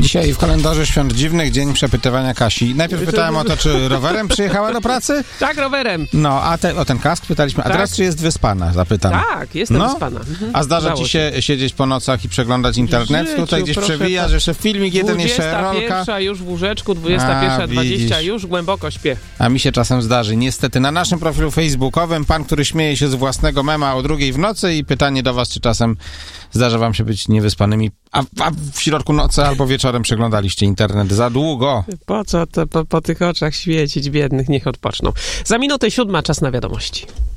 Dzisiaj w kalendarzu Świąt Dziwnych dzień przepytywania Kasi. Najpierw pytałem o to, czy rowerem przyjechała do pracy? Tak, rowerem. No, a o ten kask pytaliśmy. A teraz czy jest wyspana? Zapytam. Tak, jestem wyspana. A zdarza ci się siedzieć po nocach i przeglądać internet? Tutaj gdzieś przewijasz, jeszcze filmik jeden, jeszcze rolka. 21 już w łóżeczku, 21:20 już głęboko śpię. A mi się czasem zdarzy. Niestety na naszym profilu facebookowym pan, który śmieje się z własnego mema o 2:00 w nocy i pytanie do was, czy czasem zdarza wam się być niewyspanymi, a w środku nocy albo wieczorem przeglądaliście internet za długo. Po co to po tych oczach świecić biednych, niech odpoczną. Za minutę 7 czas na wiadomości.